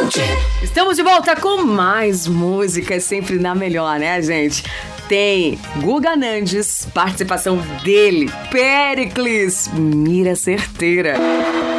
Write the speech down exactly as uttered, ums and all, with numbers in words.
Estamos de volta com mais música, sempre na melhor, né, gente? Tem Guga Nandes, participação dele, Péricles, Mira Certeira.